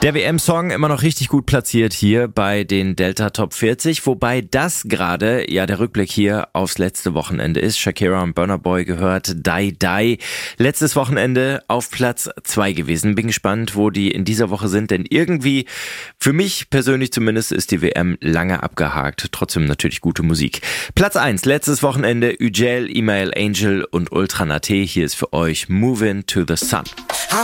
Der WM-Song immer noch richtig gut platziert hier bei den Delta Top 40, wobei das gerade ja der Rückblick hier aufs letzte Wochenende ist. Shakira und Burna Boy gehört Die Die. Letztes Wochenende auf Platz 2 gewesen. Bin gespannt, wo die in dieser Woche sind, denn irgendwie, für mich persönlich zumindest, ist die WM lange abgehakt. Trotzdem natürlich gute Musik. Platz 1, letztes Wochenende, Üjel, Email Angel und Ultra Naté. Hier ist für euch Movin' to the Sun.